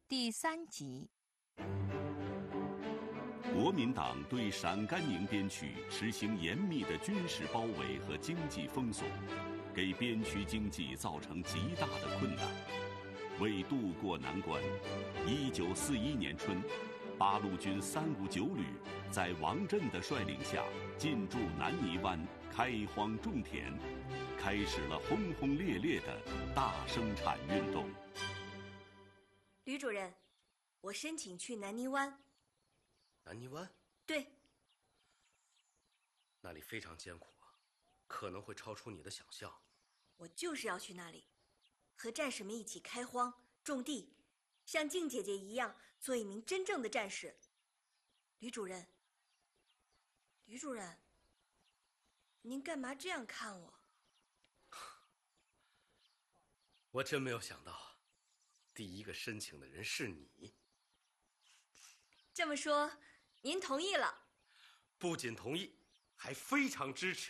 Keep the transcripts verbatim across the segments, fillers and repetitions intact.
第三集。 国民党对陕甘宁边区实行严密的军事包围和经济封锁，给边区经济造成极大的困难。为渡过难关，一九四一年春，八路军三五九旅在王震的率领下进驻南泥湾，开荒种田，开始了轰轰烈烈的大生产运动。 吕主任，我申请去南泥湾。 南泥湾？ 对。 那里非常艰苦啊，可能会超出你的想象。 我就是要去那里，和战士们一起开荒种地，像静姐姐一样做一名真正的战士。吕主任，吕主任，您干嘛这样看我？ 我真没有想到，第一个申请的人是你。 这么说，您同意了？ 不仅同意，还非常支持。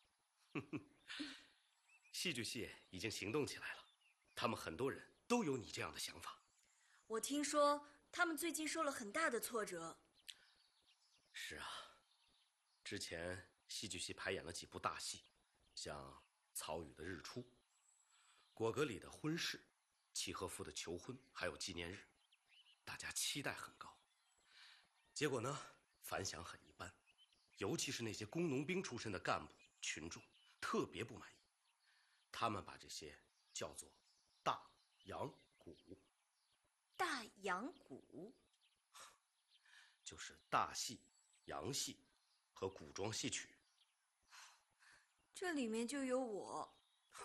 戏剧系已经行动起来了，他们很多人都有你这样的想法。 我听说他们最近受了很大的挫折。 是啊，之前戏剧系排演了几部大戏，像曹禺的《日出》，果戈里的《婚事》，契诃夫的《求婚》，还有纪念日，大家期待很高。结果呢，反响很一般，尤其是那些工农兵出身的干部群众特别不满意，他们把这些叫做大洋鼓。 大洋鼓就是大戏、洋戏和古装戏曲。 这里面就有我。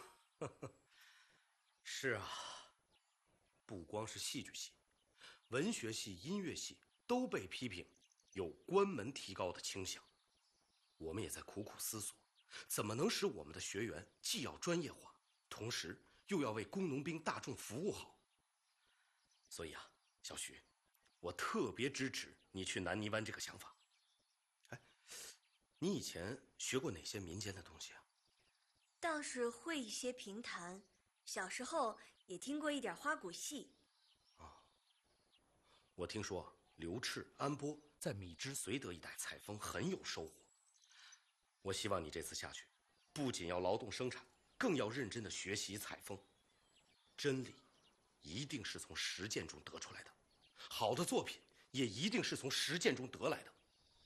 是啊，不光是戏剧系，文学系、音乐系都被批评有关门提高的倾向。我们也在苦苦思索，怎么能使我们的学员既要专业化，同时又要为工农兵大众服务好。所以啊，小徐，我特别支持你去南泥湾这个想法。哎，你以前学过哪些民间的东西啊？ 倒是会一些评弹，小时候也听过一点花鼓戏。 哦，我听说刘赤、安波在米脂绥德一带采风很有收获。我希望你这次下去，不仅要劳动生产，更要认真的学习采风。真理一定是从实践中得出来的，好的作品也一定是从实践中得来的。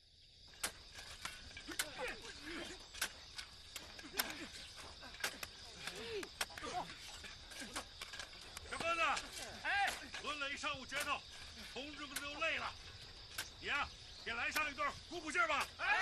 小个子，哎，抡了一上午拳头，同志们都累了，你呀、啊，也来上一段鼓鼓劲儿吧。哎，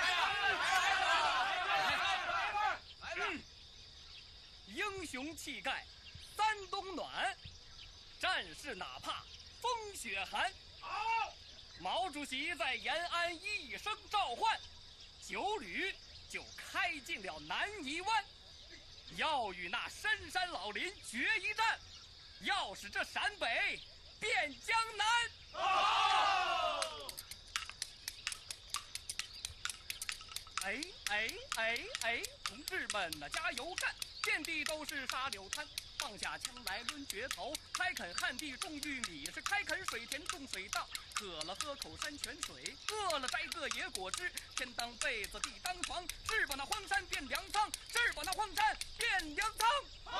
来了！英雄气概，三冬暖，战士哪怕风雪寒。 好， 毛主席在延安一声召唤，九旅就开进了南泥湾，要与那深山老林决一战，要使这陕北变江南。 好！ 哎哎哎哎，同志们呐，加油干！遍地都是沙柳滩，放下枪来抡决头，开垦旱地种玉米，是开垦水田种水稻，渴了喝口山泉水，饿了摘个野果汁，天当被子地当床，是把那荒山变粮仓，是把那荒山变粮仓。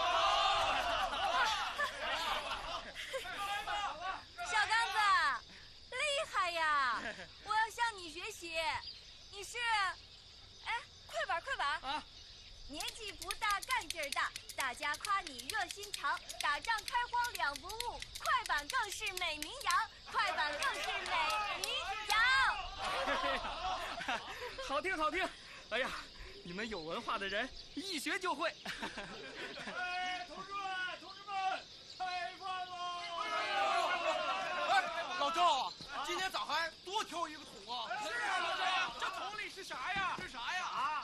小刚子，厉害呀！我要向你学习。你是，哎，快板快板啊！ 年纪不大，干劲儿大，大家夸你热心肠，打仗开荒两不误，快板更是美名扬，快板更是美名扬。 好听好听！哎呀，你们有文化的人一学就会。 哎，同志们，同志们，开饭喽！ 哎，老赵，今天咋还多挑一个桶啊？ 是啊，老赵， 这桶里是啥呀？ 是啥呀？啊！